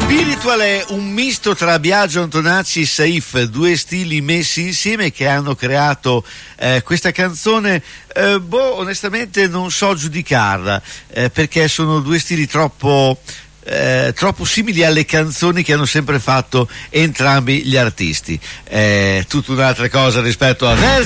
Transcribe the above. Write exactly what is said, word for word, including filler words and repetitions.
Spiritual è un misto tra Biagio Antonacci e Saif, due stili messi insieme che hanno creato eh, questa canzone. Eh, boh, onestamente non so giudicarla, eh, perché sono due stili troppo Eh, troppo simili alle canzoni che hanno sempre fatto entrambi gli artisti. È tutta un'altra cosa rispetto a